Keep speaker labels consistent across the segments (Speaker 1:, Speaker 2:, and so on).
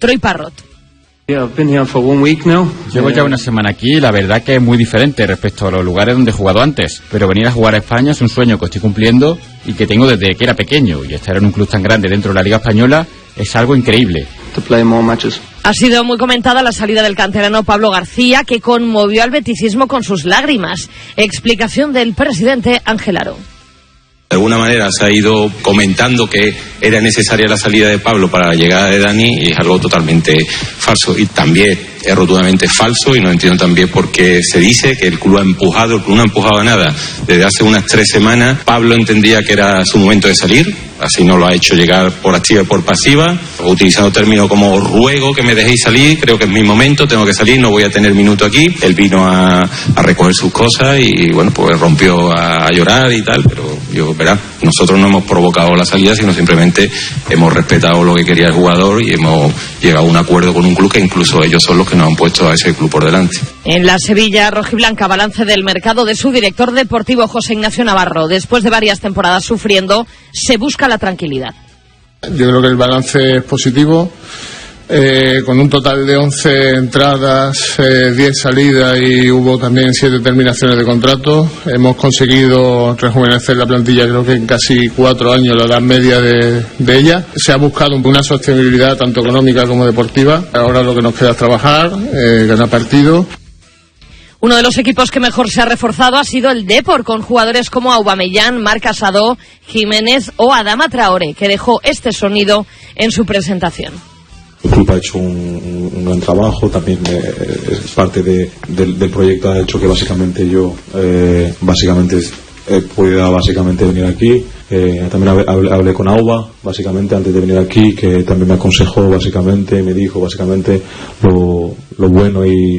Speaker 1: Troy Parrott.
Speaker 2: Llevo ya una semana aquí y la verdad que es muy diferente respecto a los lugares donde he jugado antes. Pero venir a jugar a España es un sueño que estoy cumpliendo y que tengo desde que era pequeño. Y estar en un club tan grande dentro de la Liga Española es algo increíble.
Speaker 1: Ha sido muy comentada la salida del canterano Pablo García, que conmovió al beticismo con sus lágrimas. Explicación del presidente Ángel Aro.
Speaker 3: De alguna manera se ha ido comentando que era necesaria la salida de Pablo para la llegada de Dani, y es algo totalmente falso, y también es rotundamente falso, y no entiendo también por qué se dice que el club ha empujado. El club no ha empujado nada. Desde hace unas 3 semanas Pablo entendía que era su momento de salir, así no lo ha hecho llegar por activa y por pasiva, utilizando términos como ruego que me dejéis salir, creo que es mi momento, tengo que salir, no voy a tener minuto aquí. Él vino a recoger sus cosas y bueno, pues rompió a llorar y tal, pero verá, nosotros no hemos provocado la salida, sino simplemente hemos respetado lo que quería el jugador y hemos llegado a un acuerdo con un club que incluso ellos son los que nos han puesto a ese club por delante.
Speaker 1: En la Sevilla rojiblanca, balance del mercado de su director deportivo José Ignacio Navarro. Después de varias temporadas sufriendo, se busca la tranquilidad.
Speaker 4: Yo creo que el balance es positivo, con un total de 11 entradas, 10 salidas y hubo también 7 terminaciones de contrato. Hemos conseguido rejuvenecer la plantilla, creo que en casi 4 años, la edad media de ella. Se ha buscado una sostenibilidad tanto económica como deportiva. Ahora lo que nos queda es trabajar, ganar partidos.
Speaker 1: Uno de los equipos que mejor se ha reforzado ha sido el Depor, con jugadores como Aubameyang, Marc Asado, Jiménez o Adama Traoré, que dejó este sonido en su presentación.
Speaker 5: El club ha hecho un gran trabajo, también es parte del proyecto, ha hecho que básicamente yo pueda venir aquí. También hablé con Auba básicamente antes de venir aquí, que también me aconsejó básicamente, me dijo básicamente lo bueno y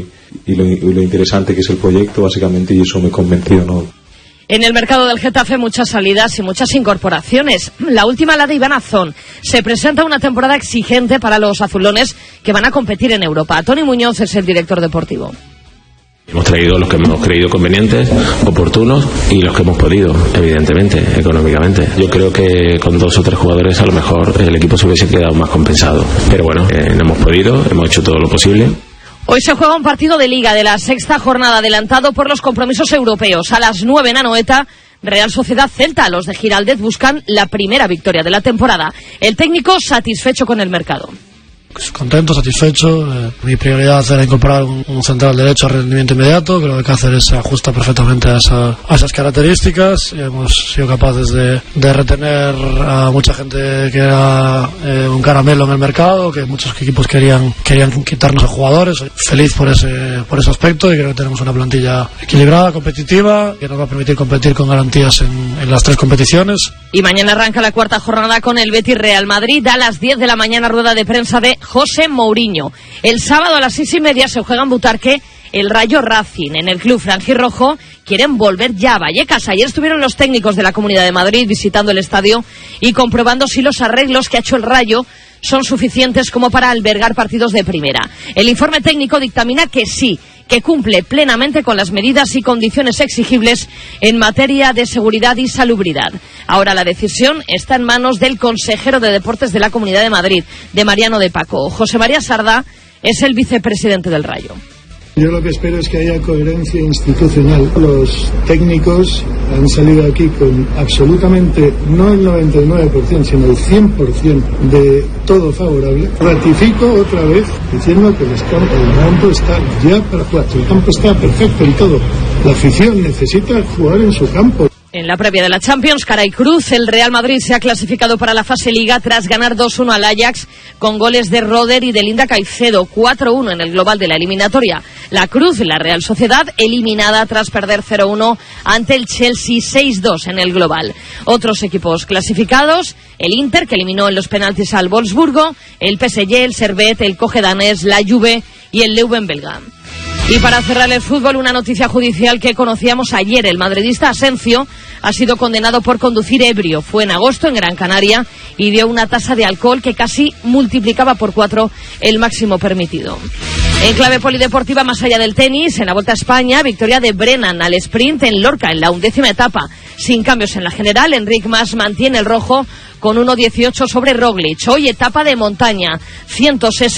Speaker 5: lo interesante que es el proyecto básicamente, y eso me convenció, ¿no?
Speaker 1: En el mercado del Getafe muchas salidas y muchas incorporaciones. La última, la de Iván Azón. Se presenta una temporada exigente para los azulones que van a competir en Europa. Toni Muñoz es el director deportivo.
Speaker 6: Hemos traído los que hemos creído convenientes, oportunos, y los que hemos podido, evidentemente, económicamente. Yo creo que con 2 o 3 jugadores a lo mejor el equipo se hubiese quedado más compensado. Pero bueno, no hemos podido, hemos hecho todo lo posible.
Speaker 1: Hoy se juega un partido de Liga de la 6ª jornada, adelantado por los compromisos europeos. A las 9 en Anoeta, Real Sociedad Celta. Los de Giraldez buscan la primera victoria de la temporada. El técnico satisfecho con el mercado.
Speaker 7: Contento, satisfecho. Mi prioridad era incorporar un central derecho a rendimiento inmediato. Creo que Cáceres se ajusta perfectamente a esas características, y hemos sido capaces de retener a mucha gente que era un caramelo en el mercado, que muchos equipos querían quitarnos a jugadores. Soy feliz por ese aspecto, y creo que tenemos una plantilla equilibrada, competitiva, que nos va a permitir competir con garantías en las 3 competiciones.
Speaker 1: Y mañana arranca la 4ª jornada con el Betis Real Madrid. A las 10 de la mañana, rueda de prensa de José Mourinho. El sábado a las 6:30 se juega en Butarque el Rayo Racing. En el club franjirrojo quieren volver ya a Vallecas. Ayer estuvieron los técnicos de la Comunidad de Madrid visitando el estadio y comprobando si los arreglos que ha hecho el Rayo son suficientes como para albergar partidos de primera. El informe técnico dictamina que sí, que cumple plenamente con las medidas y condiciones exigibles en materia de seguridad y salubridad. Ahora la decisión está en manos del consejero de Deportes de la Comunidad de Madrid, de Mariano de Paco. José María Sardá es el vicepresidente del Rayo.
Speaker 8: Yo lo que espero es que haya coherencia institucional. Los técnicos han salido aquí con absolutamente, no el 99%, sino el 100% de todo favorable. Ratifico otra vez diciendo que el campo está ya para jugar. El campo está perfecto en todo. La afición necesita jugar en su campo.
Speaker 1: En la previa de la Champions, cara y cruz, el Real Madrid se ha clasificado para la fase Liga tras ganar 2-1 al Ajax con goles de Roder y de Linda Caicedo, 4-1 en el global de la eliminatoria. La cruz, la Real Sociedad, eliminada tras perder 0-1 ante el Chelsea, 6-2 en el global. Otros equipos clasificados, el Inter, que eliminó en los penaltis al Wolfsburgo, el PSG, el Servette, el Coge danés, la Juve y el Leuven belga. Y para cerrar el fútbol, una noticia judicial que conocíamos ayer. El madridista Asencio ha sido condenado por conducir ebrio. Fue en agosto en Gran Canaria y dio una tasa de alcohol que casi multiplicaba por 4 el máximo permitido. En clave polideportiva, más allá del tenis, en la Vuelta a España, victoria de Brennan al sprint en Lorca en la 11ª etapa. Sin cambios en la general, Enric Mas mantiene el rojo con 1.18 sobre Roglic. Hoy etapa de montaña, 160